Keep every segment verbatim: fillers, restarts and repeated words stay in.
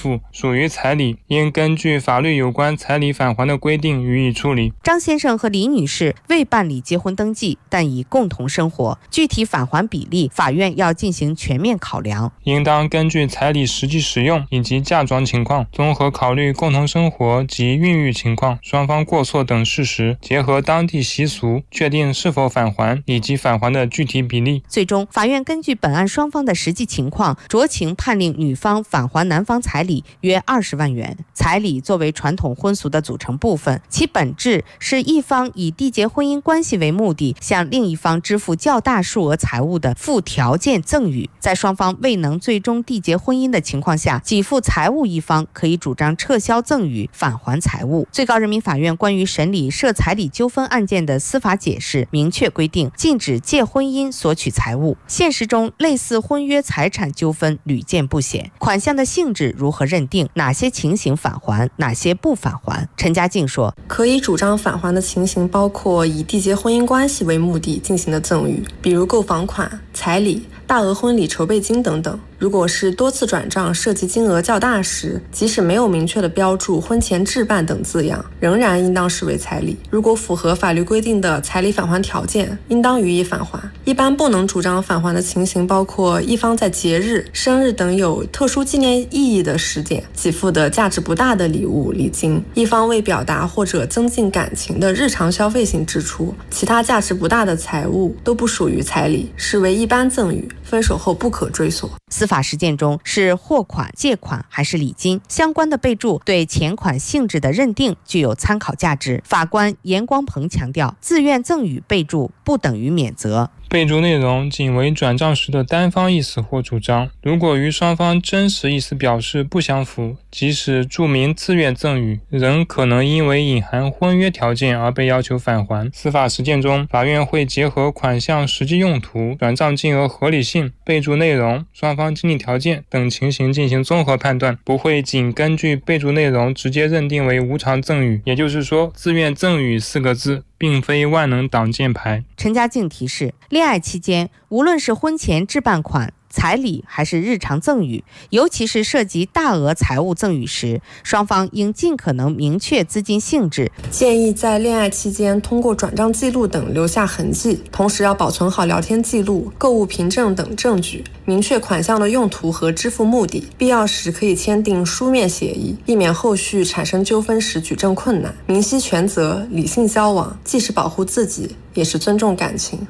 付，属于彩礼，应根据法律有关彩礼返还的规定予以处理。 张先生和李女士未办理结婚登记，但已共同生活，具体返还比例，法院要进行全面考量， 应当根据彩礼实际使用以及嫁妆情况，综合考虑共同生活及孕育情况、双方过错等事实，结合当地习俗，确定是否返还以及返还的具体比例。 最终，法院根据本案双方的实际情况，酌情判令女方返还男方彩礼约二十万元。彩礼作为传统婚俗的组成部分，其本质是一方以缔结婚姻关系为目的，向另一方支付较大数额财物的附条件赠与。在双方未能最终缔结婚姻的情况下，给付财物一方可以主张撤销赠与，返还财物。最高人民法院关于审理涉彩礼纠纷案件的司法解释明确规定，禁止借婚姻索取财物。现实中，类似婚约财产纠纷屡见不鲜，款项的性质如何认定，哪些情形返还，哪些不返还？陈家静说， 可以主张返还的情形包括以缔结婚姻关系为目的进行的赠与，比如购房款、彩礼、大额婚礼筹备金等等。如果是多次转账涉及金额较大时，即使没有明确的标注婚前置办等字样，仍然应当视为彩礼。如果符合法律规定的彩礼返还条件，应当予以返还。一般不能主张返还的情形包括一方在节日、生日等有特殊纪念意义的时点给付的价值不大的礼物礼金，一方为表达或者增进感情的日常消费性支出，其他价值不大的财物都不属于彩礼，视为一般赠与，分手后不可追索。 司法实践中是货款、借款还是礼金，相关的备注对钱款性质的认定具有参考价值。法官严光鹏强调，自愿赠与备注不等于免责。 备注内容仅为转账时的单方意思或主张，如果与双方真实意思表示不相符，即使注明自愿赠与，仍可能因为隐含婚约条件而被要求返还。司法实践中，法院会结合款项实际用途、转账金额合理性、备注内容、双方经济条件等情形进行综合判断，不会仅根据备注内容直接认定为无偿赠与。也就是说，自愿赠与四个字并非万能挡箭牌。 陈家静提示，恋爱期间，无论是婚前置办款、彩礼还是日常赠与，尤其是涉及大额财物赠与时，双方应尽可能明确资金性质。 建议在恋爱期间通过转账记录等留下痕迹，同时要保存好聊天记录、购物凭证等证据，明确款项的用途和支付目的，必要时可以签订书面协议，避免后续产生纠纷时举证困难。明晰权责，理性交往，既是保护自己，也是尊重感情。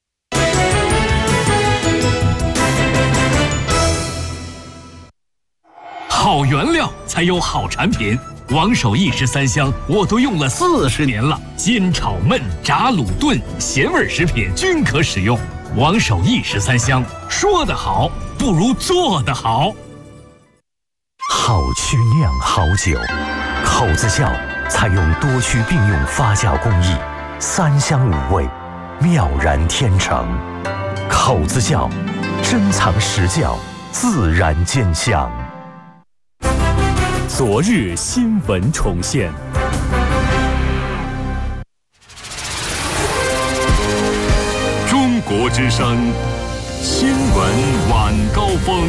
好原料才有好产品，王守义十三香我都用了四十年了，煎炒焖炸卤炖咸味食品均可使用。王守义十三香，说得好不如做得好。 好曲酿好酒，口子窖采用多区并用发酵工艺，三香五味，妙然天成。口子窖，珍藏实窖，自然见香。 昨日新闻重现。中国之声新闻晚高峰。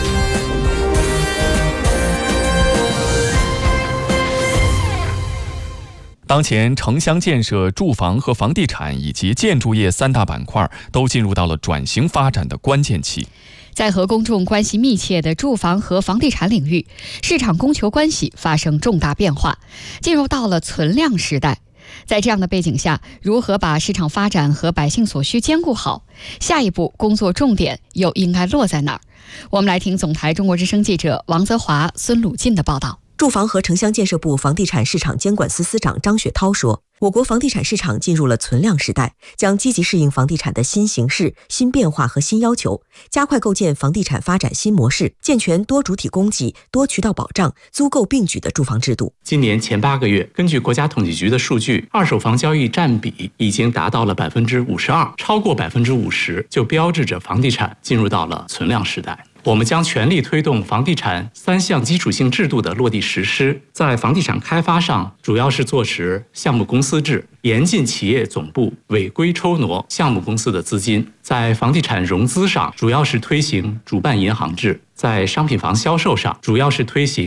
当前，城乡建设、住房和房地产以及建筑业三大板块都进入到了转型发展的关键期。 在和公众关系密切的住房和房地产领域，市场供求关系发生重大变化，进入到了存量时代。在这样的背景下，如何把市场发展和百姓所需兼顾好？下一步工作重点又应该落在哪儿？我们来听总台中国之声记者王泽华、孙鲁进的报道。 住房和城乡建设部房地产市场监管司司长张雪涛说，我国房地产市场进入了存量时代，将积极适应房地产的新形势、新变化和新要求，加快构建房地产发展新模式，健全多主体供给、多渠道保障、租购并举的住房制度。 今年前八个月，根据国家统计局的数据，二手房交易占比已经达到了百分之五十二，超过百分之五十，就标志着房地产进入到了存量时代。我们将全力推动房地产三项基础性制度的落地实施，在房地产开发上，主要是坐实项目公司制，严禁企业总部违规抽挪项目公司的资金；在房地产融资上，主要是推行主办银行制；在商品房销售上，主要是推行